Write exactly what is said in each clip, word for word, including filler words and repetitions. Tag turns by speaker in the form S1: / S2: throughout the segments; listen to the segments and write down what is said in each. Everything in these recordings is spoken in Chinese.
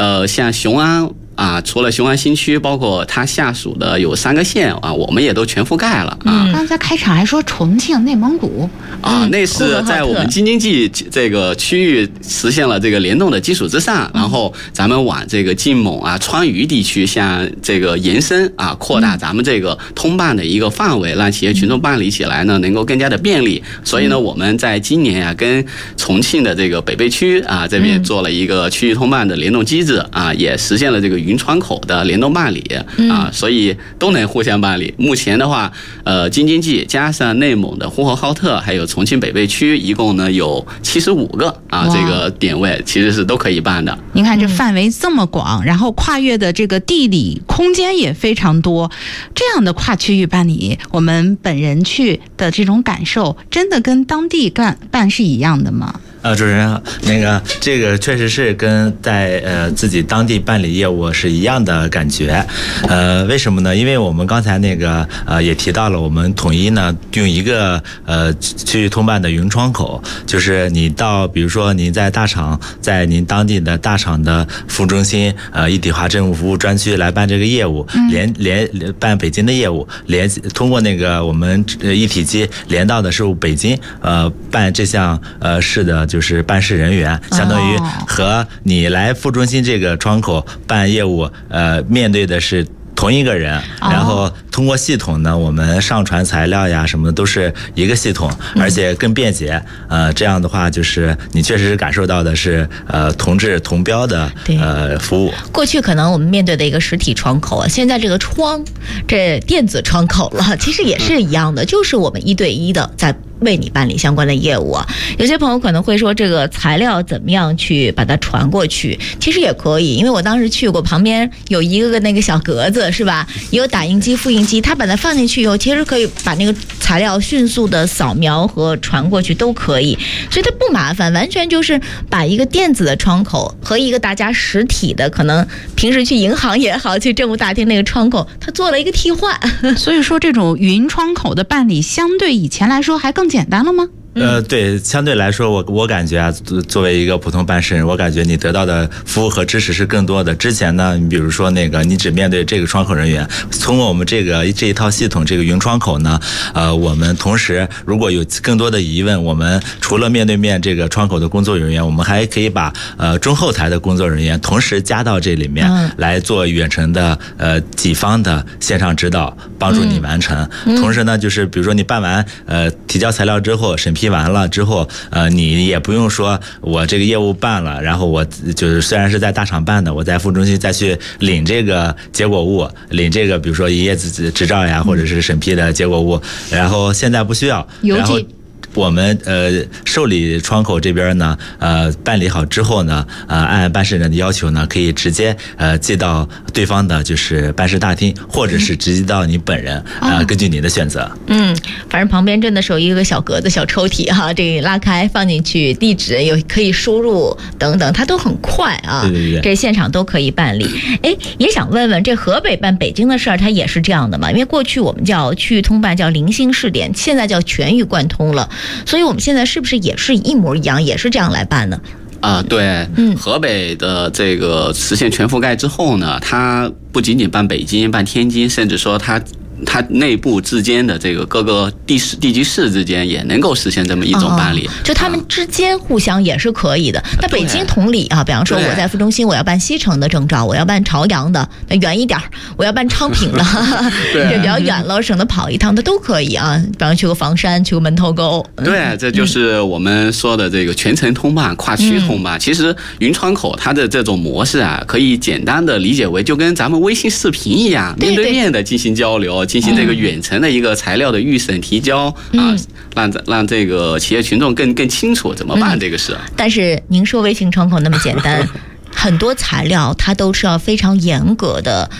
S1: 呃，像雄安。啊，除了雄安新区，包括它下属的有三个县啊，我们也都全覆盖了啊。
S2: 刚才开场还说重庆、内蒙古
S1: 啊，那是在我们京津冀这个区域实现了这个联动的基础之上，然后咱们往这个晋蒙啊、川渝地区向这个延伸啊，扩大咱们这个通办的一个范围，让企业群众办理起来呢能够更加的便利。所以呢，我们在今年啊，跟重庆的这个北碚区啊这边做了一个区域通办的联动机制啊，也实现了这个云窗口的联动办理啊，所以都能互相办理。目前的话，呃，京津冀加上内蒙的呼和浩特，还有重庆北碚区，一共呢有七十五个啊，这个点位其实是都可以办的。
S2: 您看这范围这么广，然后跨越的这个地理空间也非常多，这样的跨区域办理，我们本人去的这种感受，真的跟当地干办是一样的吗？
S3: 呃，主持人，那个这个确实是跟在呃自己当地办理业务是一样的感觉，呃，为什么呢？因为我们刚才那个呃也提到了，我们统一呢用一个呃区域通办的云窗口，就是你到比如说您在大厂，在您当地的大厂的服务中心呃一体化政务服务专区来办这个业务，连连办北京的业务，连通过那个我们一体机连到的是北京呃办这项呃事的。就是办事人员，相当于和你来副中心这个窗口办业务，呃，面对的是同一个人，然后通过系统呢，我们上传材料呀什么的都是一个系统，而且更便捷。呃，这样的话，就是你确实是感受到的是呃同质同标的呃服务。
S4: 过去可能我们面对的一个实体窗口啊，现在这个窗，这电子窗口了，其实也是一样的，就是我们一对一的在为你办理相关的业务啊。有些朋友可能会说，这个材料怎么样去把它传过去？其实也可以，因为我当时去过，旁边有一个个那个小格子，是吧？也有打印机、复印机，它把它放进去以后，其实可以把那个材料迅速的扫描和传过去都可以，所以它不麻烦，完全就是把一个电子的窗口和一个大家实体的，可能平时去银行也好，去政务大厅那个窗口，它做了一个替换。
S2: 所以说，这种云窗口的办理，相对以前来说还更简单了吗？
S3: 呃，对，相对来说，我我感觉啊，作为一个普通办事人，我感觉你得到的服务和支持是更多的。之前呢，你比如说那个，你只面对这个窗口人员，通过我们这个这一套系统，这个云窗口呢，呃，我们同时如果有更多的疑问，我们除了面对面这个窗口的工作人员，我们还可以把呃中后台的工作人员同时加到这里面来做远程的呃几方的线上指导，帮助你完成。同时呢，就是比如说你办完呃提交材料之后，审批批完了之后，呃，你也不用说我这个业务办了，然后我就是虽然是在大厂办的，我在副中心再去领这个结果物，领这个比如说营业执执照呀，或者是审批的结果物，然后现在不需要，然后我们呃受理窗口这边呢，呃办理好之后呢，呃按办事人的要求呢，可以直接呃寄到对方的就是办事大厅，或者是直接到你本人，啊、呃，根据你的选择。
S4: 嗯，反正旁边真的是有一个小格子、小抽屉哈，这个拉开放进去，地址有可以输入等等，它都很快啊。
S3: 对对对，
S4: 这现场都可以办理。哎，也想问问，这河北办北京的事儿，它也是这样的吗？因为过去我们叫区域通办叫零星试点，现在叫全域贯通了。所以我们现在是不是也是一模一样，也是这样来办呢？
S1: 啊，对，
S4: 嗯，
S1: 河北的这个实现全覆盖之后呢，它不仅仅办北京、办天津，甚至说它。它内部之间的这个各个地市、地级市之间也能够实现这么一种办理，
S4: 哦、就他们之间互相也是可以的。啊、那北京同理啊，比方说我在副中心，我要办西城的证照，我要办朝阳的，那远一点我要办昌平的，这比较远了，省得跑一趟，它都可以啊。比方去个房山，去个门头沟。
S1: 对，这就是我们说的这个全程通办、跨区通办。嗯、其实云窗口它的这种模式啊，可以简单的理解为就跟咱们微信视频一样，面对面的进行交流。进行这个远程的一个材料的预审提交、嗯、啊，让让这个企业群众更更清楚怎么办这个事、嗯。
S4: 但是您说微信窗口那么简单，很多材料它都是要非常严格的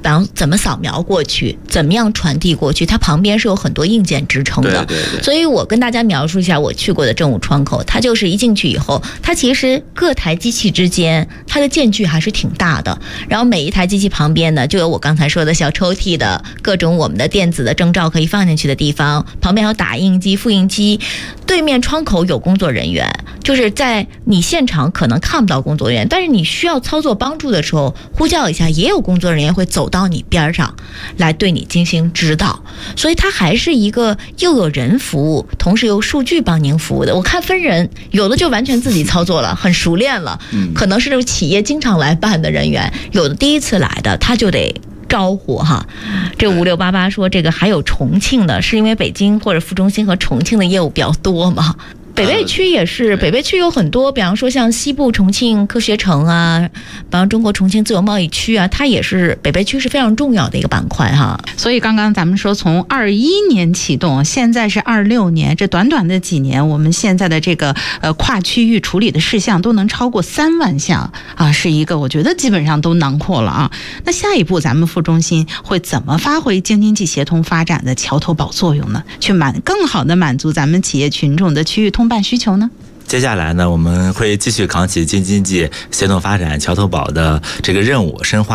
S4: 比方怎么扫描过去，怎么样传递过去，它旁边是有很多硬件支撑的。
S1: 对对对。
S4: 所以我跟大家描述一下我去过的政务窗口，它就是一进去以后，它其实各台机器之间它的间距还是挺大的，然后每一台机器旁边呢就有我刚才说的小抽屉的各种我们的电子的证照可以放进去的地方，旁边还有打印机、复印机，对面窗口有工作人员，就是在你现场可能看不到工作人员，但是你需要操作帮助的时候呼叫一下，也有工作人员会走到你边上来对你进行指导。所以它还是一个又有人服务，同时有数据帮您服务的。我看分人，有的就完全自己操作了，很熟练了，可能是这种企业经常来办的人员，有的第一次来的他就得招呼哈。这五六八八说这个还有重庆的，是因为北京或者副中心和重庆的业务比较多吗？北碚区也是，北碚区有很多，比方说像西部重庆科学城啊，比方中国重庆自由贸易区啊，它也是北碚区是非常重要的一个板块哈。
S2: 所以刚刚咱们说从二一年启动，现在是二六年，这短短的几年，我们现在的这个呃跨区域处理的事项都能超过三万项啊，是一个我觉得基本上都囊括了啊。那下一步咱们副中心会怎么发挥京津冀协同发展的桥头堡作用呢？去满更好的满足咱们企业群众的区域通办需求呢？
S3: 接下来呢，我们会继续扛起京津冀协同发展桥头堡的这个任务，深化